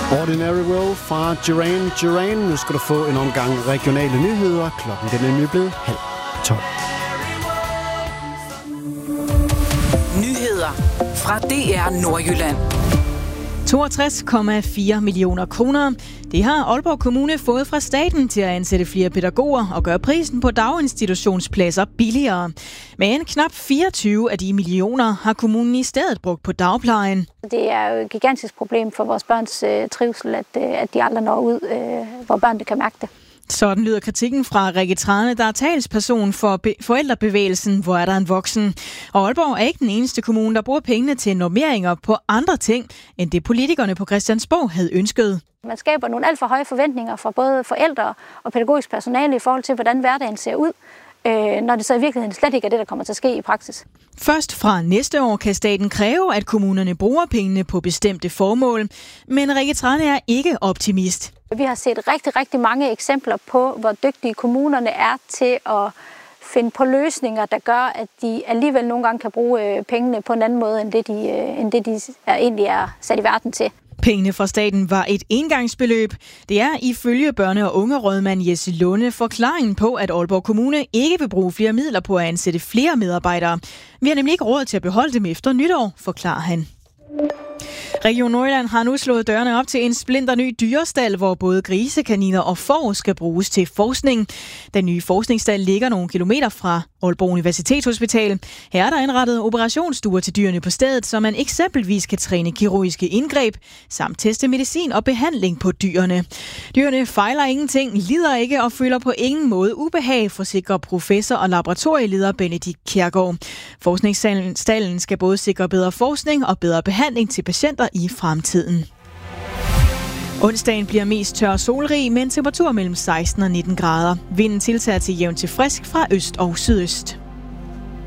Ordinary World fra Duran Duran. Nu skal du få en omgang regionale nyheder. Klokken den er nemlig blevet 11:30. Nyheder fra DR Nordjylland. 62,4 millioner kroner. Det har Aalborg Kommune fået fra staten til at ansætte flere pædagoger og gøre prisen på daginstitutionspladser billigere. Men knap 24 af de millioner har kommunen i stedet brugt på dagplejen. Det er jo et gigantisk problem for vores børns trivsel, at de aldrig når ud, hvor børnene kan mærke det. Sådan lyder kritikken fra Rikke Trane, der er talsperson for forældrebevægelsen, hvor er der en voksen. Og Aalborg er ikke den eneste kommune, der bruger pengene til normeringer på andre ting, end det politikerne på Christiansborg havde ønsket. Man skaber nogle alt for høje forventninger fra både forældre og pædagogisk personale i forhold til, hvordan hverdagen ser ud, når det så i virkeligheden slet ikke er det, der kommer til at ske i praksis. Først fra næste år kan staten kræve, at kommunerne bruger pengene på bestemte formål, men Rikke Trane er ikke optimist. Vi har set rigtig, rigtig mange eksempler på, hvor dygtige kommunerne er til at finde på løsninger, der gør, at de alligevel nogle gange kan bruge pengene på en anden måde, end det de egentlig er sat i verden til. Pengene fra staten var et engangsbeløb. Det er ifølge børne- og ungerådmand Jesse Lunde forklaringen på, at Aalborg Kommune ikke vil bruge flere midler på at ansætte flere medarbejdere. Vi har nemlig ikke råd til at beholde dem efter nytår, forklarer han. Region Nordjylland har nu slået dørene op til en splinterny dyrestald, hvor både grise, kaniner og får skal bruges til forskning. Den nye forskningsstald ligger nogle kilometer fra Aalborg Universitetshospital. Her er der indrettet operationsstuer til dyrene på stedet, så man eksempelvis kan træne kirurgiske indgreb, samt teste medicin og behandling på dyrene. Dyrene fejler ingenting, lider ikke og føler på ingen måde ubehag, forsikrer professor og laboratorieleder Benedikt Kjærgaard. Forskningsstallen skal både sikre bedre forskning og bedre behandling til patienter i fremtiden. Onsdagen bliver mest tør og solrig med en temperatur mellem 16 og 19 grader. Vinden tiltager til jævnt til frisk fra øst og sydøst.